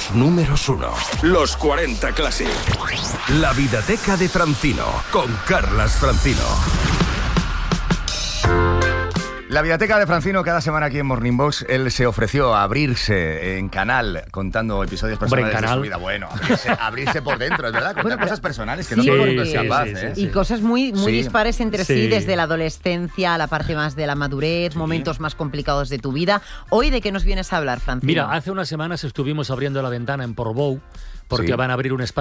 Los números 1. Los 40 Classic. La Videoteca de Francino, con Carlas Francino. La Videoteca de Francino, cada semana aquí en Morning Box, él se ofreció a abrirse en canal contando episodios personales de su vida. Bueno, abrirse por dentro, es verdad, contar cosas personales que no todo el mundo es capaz. Y cosas muy dispares entre sí, desde la adolescencia a la parte más de la madurez, momentos más complicados de tu vida. Hoy, ¿de qué nos vienes a hablar, Francino? Mira, hace unas semanas estuvimos abriendo la ventana en Portbou, porque van a abrir un espacio